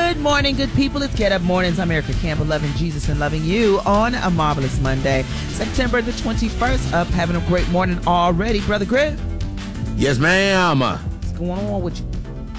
Good morning, good people. It's Get Up Mornings. I'm Erica Campbell, loving Jesus and loving you on a marvelous Monday, September the 21st. Up, having a great morning already. Brother Griff. Yes, ma'am. What's going on with you?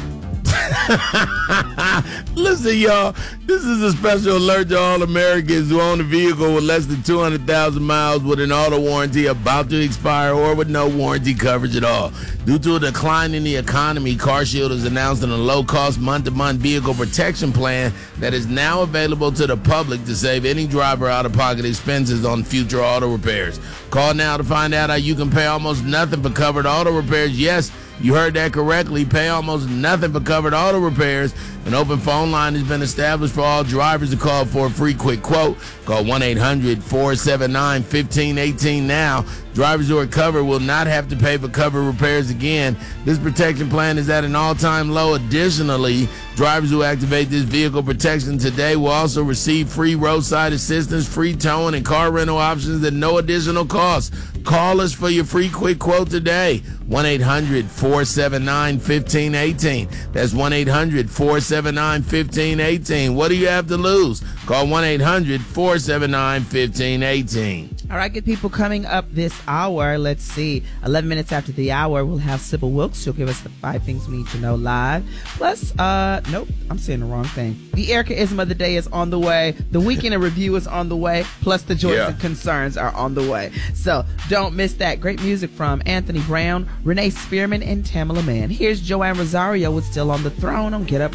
Listen, y'all, this is a special alert to all Americans who own a vehicle with less than 200,000 miles with an auto warranty about to expire or with no warranty coverage at all. Due to a decline in the economy, CarShield is announcing a low-cost month-to-month vehicle protection plan that is now available to the public to save any driver out-of-pocket expenses on future auto repairs. Call now to find out how you can pay almost nothing for covered auto repairs. Yes, you heard that correctly. Pay almost nothing for covered auto repairs. An open phone line has been established for all drivers to call for a free quick quote. Call 1-800-479-1518 now. Drivers who are covered will not have to pay for covered repairs again. This protection plan is at an all-time low. Additionally, drivers who activate this vehicle protection today will also receive free roadside assistance, free towing, and car rental options at no additional cost. Call us for your free quick quote today. 1-800-479-1518. That's 1-800-479-1518. What do you have to lose? Call 1-800-479-1518. All right, good people, coming up this hour, let's see, 11 minutes after the hour, we'll have Sybil Wilkes. She'll give us the 5 things we need to know live. Plus, nope, I'm saying the wrong thing. The Ericaism of the day is on the way. The Weekend in Review is on the way. Plus, the Joys and Concerns are on the way. So, don't miss that. Great music from Anthony Brown, Renee Spearman, and Tamela Mann. Here's Joanne Rosario with Still on the Throne on Get Up